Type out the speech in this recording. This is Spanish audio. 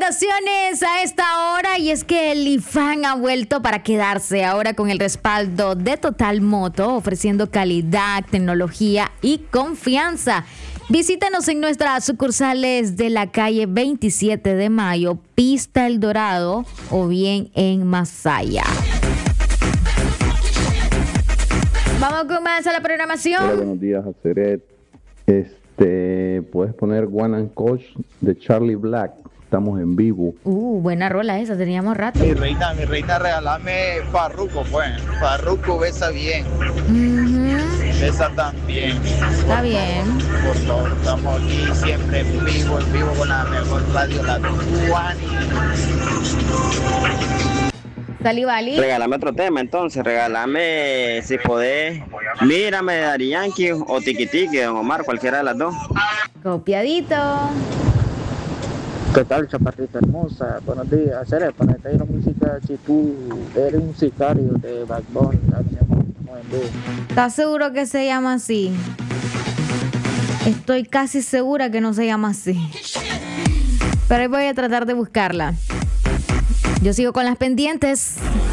recomendaciones a esta hora y es que el IFAN ha vuelto para quedarse ahora con el respaldo de Total Moto, ofreciendo calidad, tecnología y confianza. Visítanos en nuestras sucursales de la calle 27 de Mayo, Pista El Dorado o bien en Masaya. Vamos con más a la programación. Hola, buenos días, Aceret. Puedes poner One and Coach de Charlie Black. Estamos en vivo. Buena rola esa, teníamos rato. Mi reina, regálame Farruko, pues. Farruko besa bien. Besa también. Está bien. Por favor, estamos aquí siempre en vivo con la mejor radio, la Tuani. Salivali. Regálame otro tema entonces, regálame, si podés, Mírame de Daddy Yankee o Tiki Tiki de Don Omar, cualquiera de las dos. Copiadito. ¿Qué tal, chaparrita hermosa? Buenos días. Seré para pedir música si tú eres un sicario de Bad Bunny. ¿Estás seguro que se llama así? Estoy casi segura que no se llama así. Pero ahí voy a tratar de buscarla. Yo sigo con las pendientes.